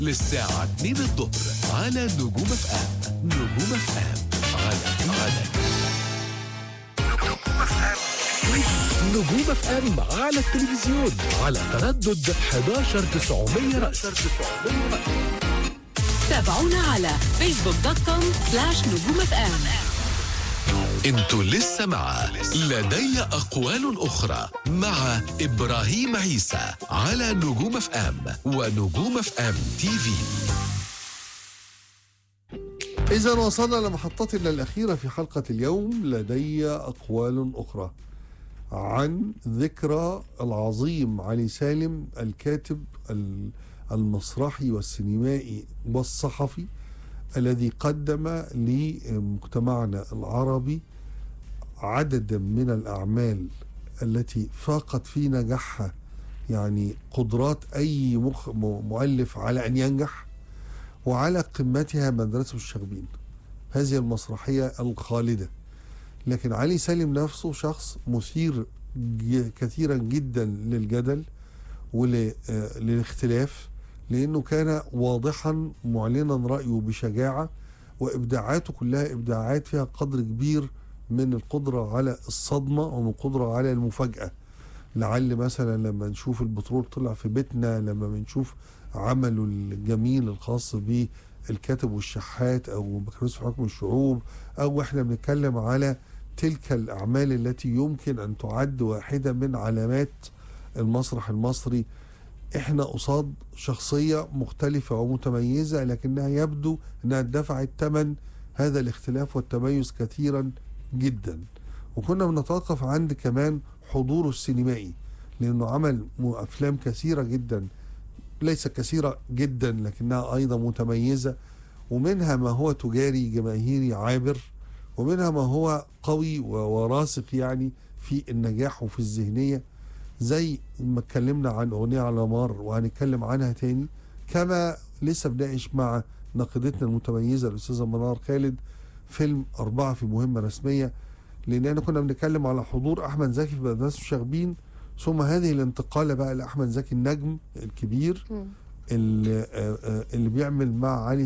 للساعة 2 الظهر على نجوم اف ام. نجوم اف ام على نجوم اف ام على التلفزيون على تردد 11900 رأس. تابعونا على facebook.com/نجوم اف ام. انتوا لسه مع لدي أقوال أخرى مع إبراهيم عيسى على نجوم اف ام ونجوم اف ام تي في. إذا وصلنا لمحطتنا الأخيرة في حلقة اليوم، لدي أقوال أخرى عن ذكرى العظيم علي سالم، الكاتب المسرحي والسينمائي والصحفي الذي قدم لمجتمعنا العربي عددا من الأعمال التي فاقت في نجاحها يعني قدرات أي مؤلف على أن ينجح، وعلى قمتها مدرسة الشاغبين، هذه المسرحية الخالدة. لكن علي سالم نفسه شخص مثير كثيرا جدا للجدل وللاختلاف، لأنه كان واضحا معلنا رأيه بشجاعة، وإبداعاته كلها إبداعات فيها قدر كبير من القدرة على الصدمة ومن القدرة على المفاجأة. لعل مثلا لما نشوف البترول طلع في بيتنا، لما بنشوف عمله الجميل الخاص بالكاتب والشحات، أو بكالوريوس في حكم الشعوب، أو إحنا بنتكلم على تلك الأعمال التي يمكن أن تعد واحدة من علامات المسرح المصري، احنا قصاد شخصية مختلفة ومتميزة، لكنها يبدو انها دفعت ثمن هذا الاختلاف والتميز كثيرا جدا. وكنا بنتوقف عند كمان حضوره السينمائي، لانه عمل افلام كثيرة جدا، ليس كثيرة جدا لكنها ايضا متميزة، ومنها ما هو تجاري جماهيري عابر، ومنها ما هو قوي وراسخ يعني في النجاح وفي الذهنية، زي ما اتكلمنا عن أغنية على مار وهنتكلم عنها تاني، كما لسه بناقش مع ناقدتنا المتميزة الأستاذة منار خالد فيلم 4 في مهمة رسمية، لأننا كنا بنتكلم على حضور أحمد زكي في مدرسة الشاغبين، ثم هذه الانتقالة بقى لأحمد زكي النجم الكبير اللي بيعمل مع علي